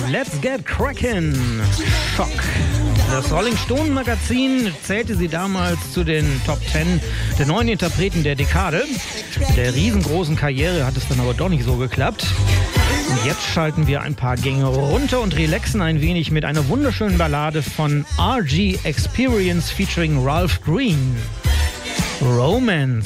Let's Get Crackin'. Schock. Das Rolling Stone Magazin zählte sie damals zu den Top 10 der neuen Interpreten der Dekade. Der riesengroßen Karriere hat es dann aber doch nicht so geklappt. Und jetzt schalten wir ein paar Gänge runter und relaxen ein wenig mit einer wunderschönen Ballade von RG Experience featuring Ralph Green. Romance.